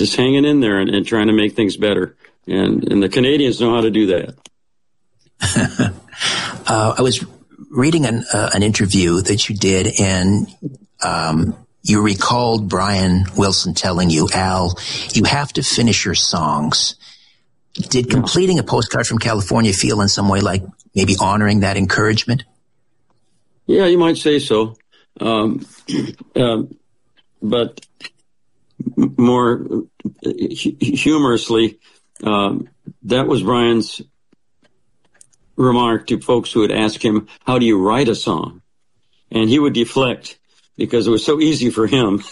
just hanging in there and trying to make things better. And the Canadians know how to do that. I was reading an interview that you did, and you recalled Brian Wilson telling you, Al, you have to finish your songs. Did completing A Postcard from California feel in some way like maybe honoring that encouragement? Yeah, you might say so. But more humorously, that was Brian's remark to folks who would ask him, how do you write a song? And he would deflect because it was so easy for him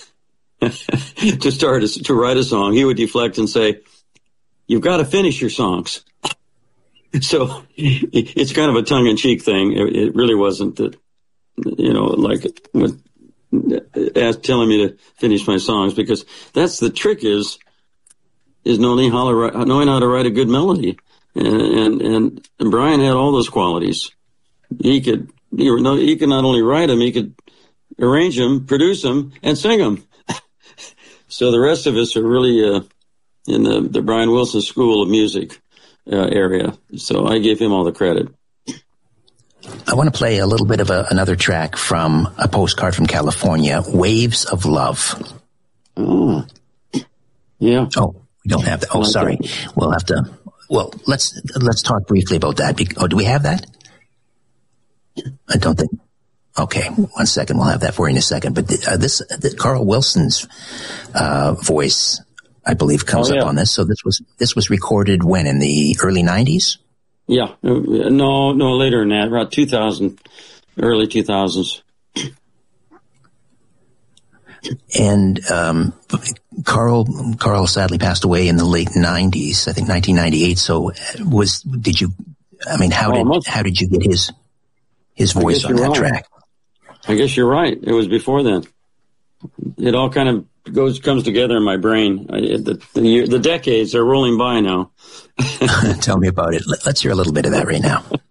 to write a song. He would deflect and say, you've got to finish your songs. So it's kind of a tongue-in-cheek thing. It really wasn't that, like telling me to finish my songs, because that's the trick is knowing how to write a good melody. And Brian had all those qualities. He could not only write them, he could arrange them, produce them, and sing them. So the rest of us are really in the Brian Wilson School of Music area. So I give him all the credit. I want to play a little bit of another track from A Postcard from California, Waves of Love. Oh, yeah. Oh, we don't have that. Oh, sorry. We'll have to. Well, let's talk briefly about that. Do we have that? I don't think. Okay, 1 second. We'll have that for you in a second. But Carl Wilson's voice, I believe, comes up on this. So this was recorded when, in the early 90s? Yeah, no, later than that, around 2000, early 2000s. And Carl sadly passed away in the late 90s, I think 1998. So how did you get his voice on that track? I guess you're right. It was before then. It all kind of comes together in my brain. The decades are rolling by now. Tell me about it. Let's hear a little bit of that right now.